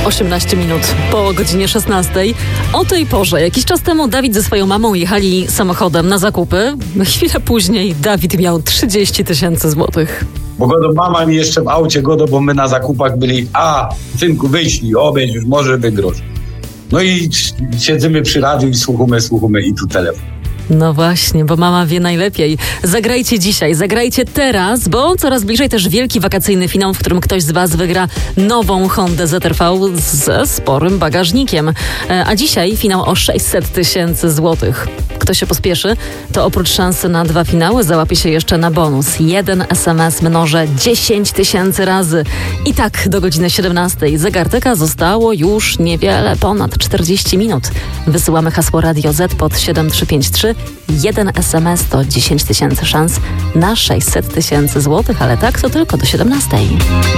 18 minut po godzinie 16. O tej porze, jakiś czas temu Dawid ze swoją mamą jechali samochodem na zakupy. Chwilę później Dawid miał 30 000 złotych. Bo Godo, mama mi jeszcze w aucie, Godo, bo my na zakupach byli, synku, wyślij, obejrz, już może wygrosz. No i siedzimy przy radiu i słuchamy i tu telefon. No właśnie, bo mama wie najlepiej. Zagrajcie dzisiaj, zagrajcie teraz, bo coraz bliżej też wielki wakacyjny finał, w którym ktoś z Was wygra nową Hondę ZR-V ze sporym bagażnikiem. A dzisiaj finał o 600 000 złotych. Kto się pospieszy, to oprócz szansy na 2 finały załapie się jeszcze na bonus. 1 SMS mnożę 10 000 razy. I tak do godziny 17. Zegarteka zostało już niewiele ponad 40 minut. Wysyłamy hasło Radio Z pod 7353. 1 SMS to 10 000 szans na 600 000 złotych, ale tak to tylko do 17.